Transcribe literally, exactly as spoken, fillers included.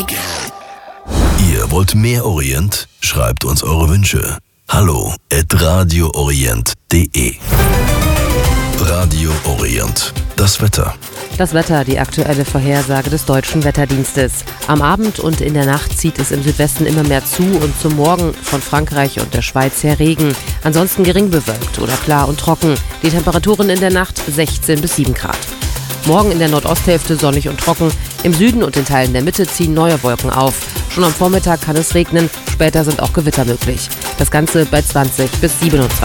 like. Ihr wollt mehr Orient? Schreibt uns eure Wünsche. Hallo at radioorient punkt de. Radio Orient. Das Wetter. Das Wetter, die aktuelle Vorhersage des Deutschen Wetterdienstes. Am Abend und in der Nacht zieht es im Südwesten immer mehr zu und zum Morgen von Frankreich und der Schweiz her Regen. Ansonsten gering bewölkt oder klar und trocken. Die Temperaturen in der Nacht sechzehn bis sieben Grad. Morgen in der Nordosthälfte sonnig und trocken. Im Süden und in Teilen der Mitte ziehen neue Wolken auf. Schon am Vormittag kann es regnen, später sind auch Gewitter möglich. Das Ganze bei zwanzig bis siebenundzwanzig.